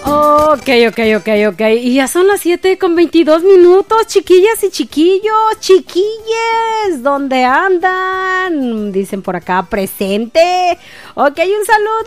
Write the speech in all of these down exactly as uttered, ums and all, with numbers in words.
Ok, ok, ok, ok. Y ya son las siete con veintidós minutos, chiquillas y chiquillos, chiquilles, ¿dónde andan? Dicen por acá, presente. Ok, un saludo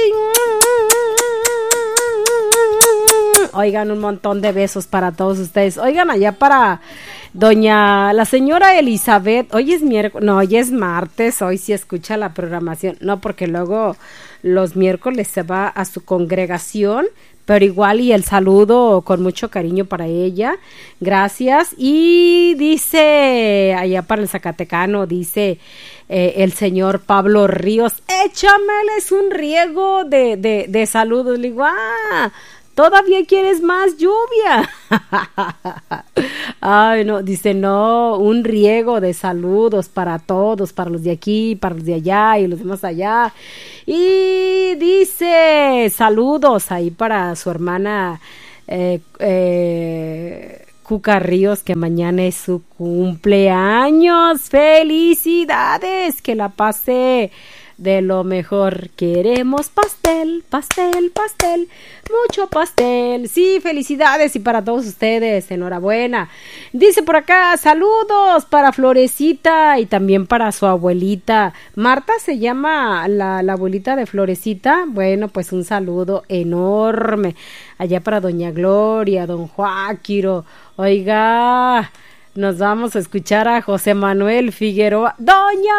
y... Oigan, un montón de besos para todos ustedes. Oigan, allá para doña, la señora Elizabeth. Hoy es miércoles, no, hoy es martes, hoy sí escucha la programación. No, porque luego los miércoles se va a su congregación. Pero igual y el saludo con mucho cariño para ella, gracias. Y dice, allá para el Zacatecano, dice eh, el señor Pablo Ríos, échameles un riego de, de, de saludos. Le digo, ah, ¿todavía quieres más lluvia? Ay, no, dice, no, un riego de saludos para todos, para los de aquí, para los de allá y los demás allá. Y dice, saludos ahí para su hermana eh, eh, Cuca Ríos, que mañana es su cumpleaños. ¡Felicidades! Que la pase de lo mejor. Queremos pastel, pastel, pastel, mucho pastel. Sí, felicidades y para todos ustedes, enhorabuena. Dice por acá, saludos para Florecita y también para su abuelita. Marta se llama la, la abuelita de Florecita. Bueno, pues un saludo enorme allá para doña Gloria, don Joaquiro. Oiga, nos vamos a escuchar a José Manuel Figueroa. ¡Doña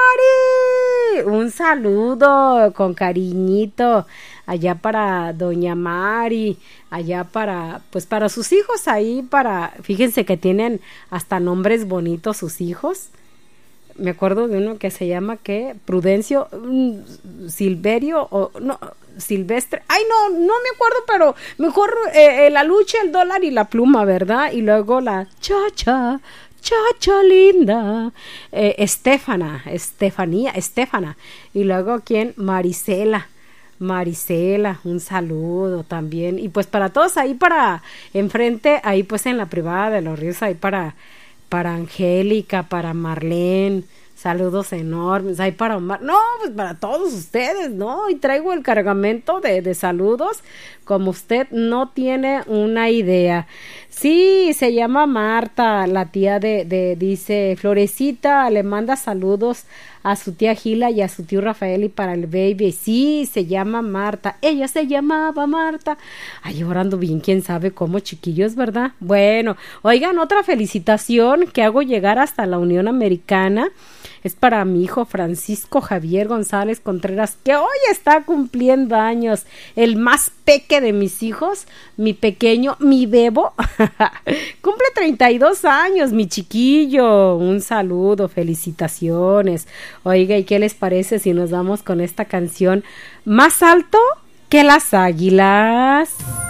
Mari! Un saludo con cariñito allá para doña Mari, allá para, pues para sus hijos ahí, para, fíjense que tienen hasta nombres bonitos sus hijos. Me acuerdo de uno que se llama, ¿qué? Prudencio, mm, Silverio, o no, Silvestre. Ay, no, no me acuerdo, pero mejor eh, la lucha, el dólar y la pluma, ¿verdad? Y luego la chacha, chacha linda, eh, Estefana, Estefanía, Estefana. Y luego, ¿quién? Marisela. Marisela, un saludo también. Y pues para todos ahí, para enfrente, ahí pues en la privada de los Ríos, ahí para... para Angélica, para Marlene, saludos enormes, hay para Omar, no, pues para todos ustedes, ¿no? Y traigo el cargamento de, de saludos, como usted no tiene una idea. Sí, se llama Marta, la tía de, de, dice, Florecita, le manda saludos a su tía Gila y a su tío Rafael y para el baby. Sí, se llama Marta, ella se llamaba Marta. Ay, orando bien, quién sabe cómo, chiquillos, ¿verdad? Bueno, oigan, otra felicitación que hago llegar hasta la Unión Americana es para mi hijo Francisco Javier González Contreras, que hoy está cumpliendo años, el más peque de mis hijos, mi pequeño, mi bebo, cumple treinta y dos años, mi chiquillo. Un saludo, felicitaciones. Oiga, ¿y qué les parece si nos vamos con esta canción? Más alto que las águilas.